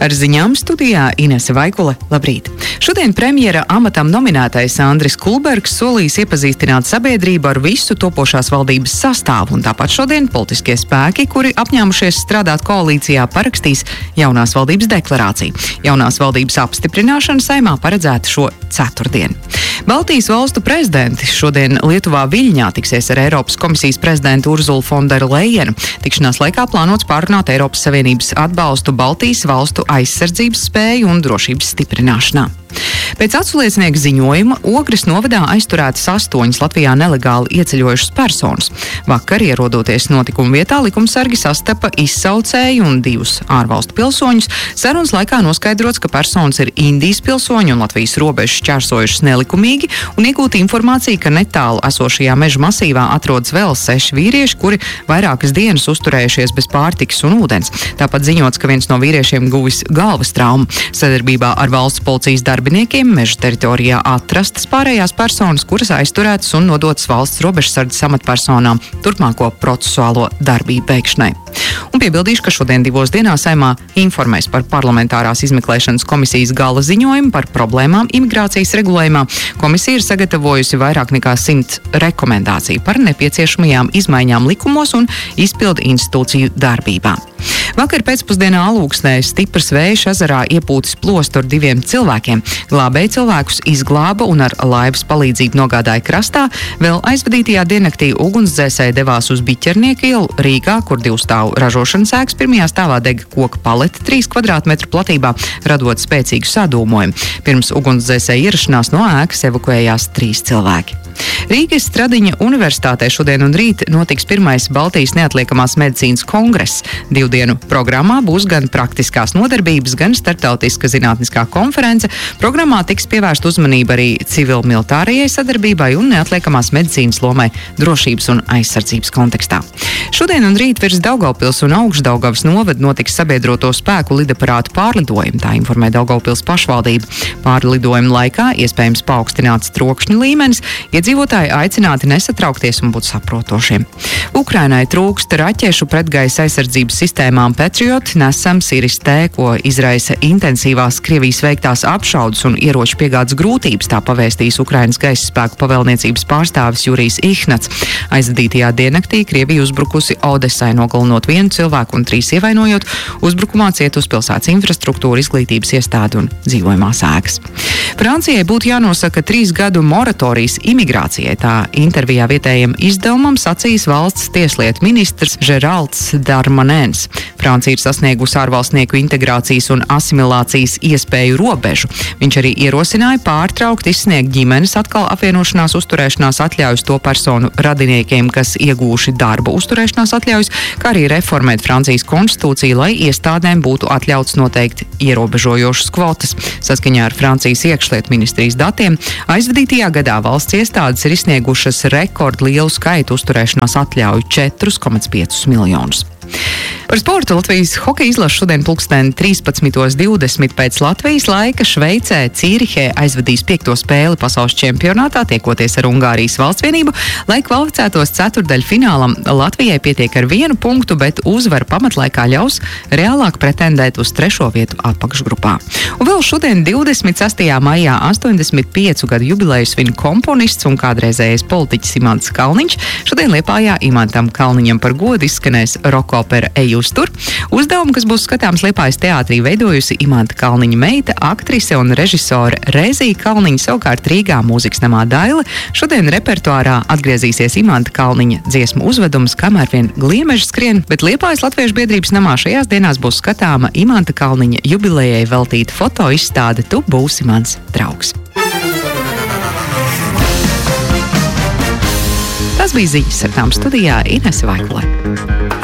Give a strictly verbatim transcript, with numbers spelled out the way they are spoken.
Ar ziņām studijā Inese Vaikule. Labrīt! Šodien premjera amatam nominētais Andris Kulbergs solīs iepazīstināt sabiedrību ar visu topošās valdības sastāvu, un tāpat šodien politiskie spēki, kuri apņēmušies strādāt koalīcijā, parakstīs jaunās valdības deklarāciju. Jaunās valdības apstiprināšana Saeimā paredzēta šo ceturtdienu. Baltijas valstu prezidenti šodien Lietuvā Viļņā tiksies ar Eiropas komisijas prezidentu Urzulu fon der Lejenu. Tikšanās laikā plānots pārunāt Eiropas Savienības atbalstu Baltijas valstu aizsardzības spēju un drošības stiprināšanā. Pēc aculiecinieku ziņojuma Ogres novadā aizturētas astoņas Latvijā nelegāli ieceļojušas personas. Vakar, ierodoties notikuma vietā, likumsargi sastapa izsaucēju un divus ārvalstu pilsoņus. Sarunas laikā noskaidrots, ka personas ir Indijas pilsoņi un Latvijas robežu šķērsojušas nelikumīgi, un iegūta informācija, ka netālu esošajā meža masīvā atrodas vēl seši vīrieši, kuri vairākas dienas uzturējušies bez pārtikas un ūdens. Tāpat ziņots, ka viens no vīriešiem guvis galvas traumu. Sadarbībā ar valsts policijas darbiniekiem meža teritorijā atrastas pārējās personas, kuras aizturētas un nodotas valsts robežsardzes amatpersonām turpmāko procesuālo darbību veikšanai. Un piebildīšu, ka šodien divos dienās Saeimā informēs par parlamentārās izmeklēšanas komisijas gala ziņojumu par problēmām imigrācijas regulējumā. Komisija ir sagatavojusi vairāk nekā simt rekomendāciju par nepieciešamajām izmaiņām likumos un izpildu institūciju darbībā. Vakar pēcpusdienā Alūksnē stiprs vējš ezerā iepūtis plostu ar diviem cilvēkiem. Glābēji cilvēkus izglāba un ar laivas palīdzību nogādāja krastā. Vēl aizvadītajā diennaktī ugunsdzēsēji devās uz Biķernieku ielu Rīgā, kur divstāvu ražošanas ēkas pirmajā stāvā dega koka palete trīs kvadrātmetru platībā, radot spēcīgu sadūmojumu. Pirms ugunsdzēsēju ierašanās no ēkas evakuējās trīs cilvēki. Rīgas Stradiņa universitātē šodien un rīt notiks pirmais Baltijas neatliekamās medicīnas kongress. Divdienu programmā būs gan praktiskās nodarbības, gan starptautiska zinātniskā konference. Programmā tiks pievērsta uzmanība arī civil-militārajai sadarbībai un neatliekamās medicīnas lomai drošības un aizsardzības kontekstā. Šodien un rīt virs Daugavpils un Augšdaugavas novada notiks sabiedroto spēku lidaparātu pārlidojumi, tā informē Daugavpils pašvaldība. Pārlidojuma laikā iespējams paaugstināts trokšņa līmenis, iedzīvotāji aicināti nesatraukties un būt saprotošiem. Ukrainai trūkst raķešu pretgaisa aizsardzības sistēmām Patriot, nesams Iris-T, ko izraisa intensīvās Krievijas veiktās apšaudes un ieroču piegādes grūtības, tā pavēstījis Ukrainas gaisa spēku pavēlniecības pārstāvis Jurijs Ihnats. Aizvadītajā diennaktī Krievija uzbrukusi Odesai, nogalinot vienu cilvēku un trīs ievainojot. Uzbrukumā cietusi pilsētas infrastruktūra, izglītības iestāde un dzīvojamās ēkas. Francijai būtu jānosaka trīs gadu moratorijas imigrācijai, tā intervijā vietējiem izdevumam sacījis valsts tieslietu ministrs Žeralds Darmanens. Francija ir sasniegusi ārvalstnieku integrācijas un asimilācijas iespēju robežu. Viņš arī ierosināja pārtraukt izsniegt ģimenes atkal apvienošanās uzturēšanās atļaujas to personu radiniekiem, kas iegūši darba uzturēšanās atļaujas, kā arī reformēt Francijas konstitūciju, lai iestādēm būtu atļauts noteikt ierobežojošas kvotas. Saskaņā ar Francijas iekšlietu ministrijas datiem aizvadītajā gadā valsts iestādes ir izsniegušas rekordlielu skaitu uzturēšanās atļauju - četrus komats piecus miljonus. Par sportu Latvijas hokeja izlase šodien pulksten trīspadsmitos divdesmit pēc Latvijas laika Šveicē Cīrihē aizvadīs piekto spēli pasaules čempionātā, tiekoties ar Ungārijas valstsvienību. Lai kvalificētos ceturtdaļu finālam, Latvijai pietiek ar vienu punktu, bet uzvara pamatlaikā ļaus reālāk pretendēt uz trešo vietu apakšgrupā. Un vēl šodien divdesmit sestajā maijā astoņdesmit piecu gadu jubileju svin komponists un kādreizējais politiķis Imants Kalniņš. Šodien Liepājā Imantam Kalniņam par godu izskanēs roka opera Ejus tur. Uzdevumu, kas būs skatāms Liepājas teātrī, veidojusi Imanta Kalniņa meita, aktrise un režisore Rēzija Kalniņa, savukārt Rīgā mūzikas namā Daile. Šodien repertuārā atgriezīsies Imanta Kalniņa dziesmu uzvedums, kamēr vien gliemeži skrien, bet Liepājas Latviešu biedrības namā šajās dienās būs skatāma Imanta Kalniņa jubilejai veltīta fotoizstāde Tu būsi mans draugs. Tas bija ziņas, ar tām studijā Inese Vaikule.